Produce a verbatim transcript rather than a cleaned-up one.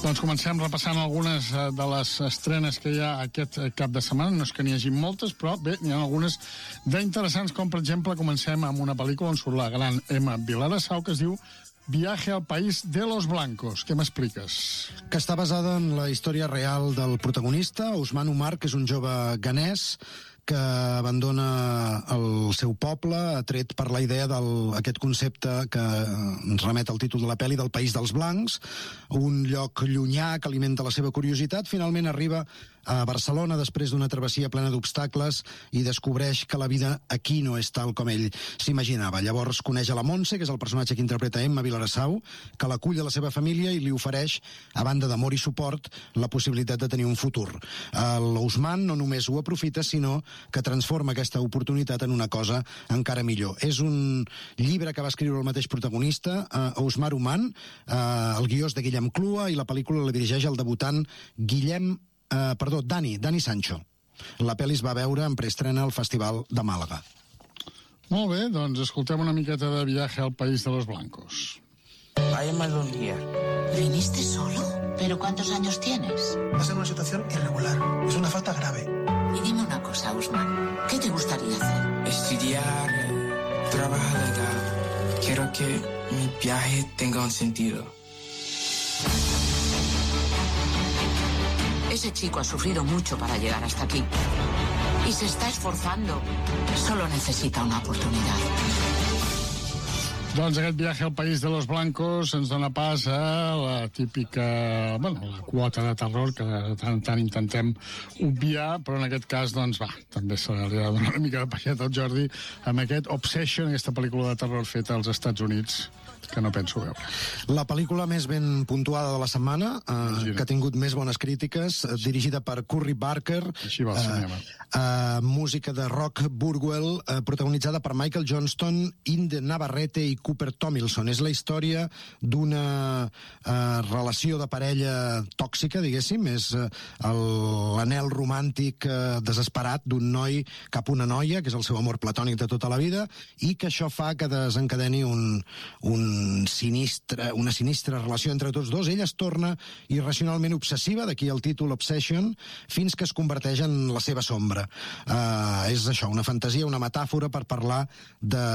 Doncs comencem repassant algunes de les estrenes que hi ha aquest cap de setmana. No és que n'hi hagi moltes, però bé, n'hi ha algunes d'interessants, com per exemple comencem amb una pel·lícula on surt la gran Emma Vilarsau, que es diu Viaje al país de los blancos. Què m'expliques? Que està basada en la història real del protagonista, Ousmane Oumar, que és un jove ganès que abandona el seu poble, atret per la idea d'aquest concepte que ens remet al títol de la pel·li del País dels Blancs, un lloc llunyà que alimenta la seva curiositat. Finalment arriba a Barcelona després d'una travessia plena d'obstacles i descobreix que la vida aquí no és tal com ell s'imaginava. Llavors coneix a la Montse, que és el personatge que interpreta Emma Vilarsau, que l'acull a la seva família i li ofereix, a banda d'amor i suport, la possibilitat de tenir un futur. L'Ousmane no només ho aprofita, sinó que transforma aquesta oportunitat en una cosa encara millor. És un llibre que va escriure el mateix protagonista, uh, Ousmane Oumar, uh, el guió és de Guillem Clua i la pel·lícula la dirigeix el debutant Guillem, uh, perdó, Dani, Dani Sancho. La pel·li es va veure en preestrena al Festival de Màlaga. Molt bé, doncs escoltem una miqueta de Viaje al país de los blancos. I am alone here. ¿Viniste solo? ¿Pero cuántos años tienes? Estás en una situación irregular. Es una falta grave. Y dime una cosa, Ousmane. ¿Qué te gustaría hacer? Estudiar, trabajar legal. Quiero que mi viaje tenga un sentido. Ese chico ha sufrido mucho para llegar hasta aquí. Y se está esforzando. Solo necesita una oportunidad. Doncs aquest Viaje al país de los blancos ens dona pas a la típica, bueno, la quota de terror que de tant en tant intentem obviar, però en aquest cas, doncs va, també se li ha de donar una mica de peixet al Jordi amb aquest Obsession, aquesta pel·lícula de terror feta als Estats Units, que no penso veure. La pel·lícula més ben puntuada de la setmana, eh, que ha tingut més bones crítiques, eh, dirigida per Curry Barker, Així va el cinema. Eh, eh, música de Rock Burwell, eh, protagonitzada per Michael Johnston, Inde Navarrete i Cooper Tomilson. És la història d'una eh, relació de parella tòxica, diguéssim, és eh, l'anhel romàntic eh, desesperat d'un noi cap a una noia, que és el seu amor platònic de tota la vida, i que això fa que desencadeni un, un sinistre, una sinistra relació entre tots dos. Ella es torna irracionalment obsessiva, d'aquí el títol Obsession, fins que es converteix en la seva sombra. Uh, és això, una fantasia, una metàfora per parlar de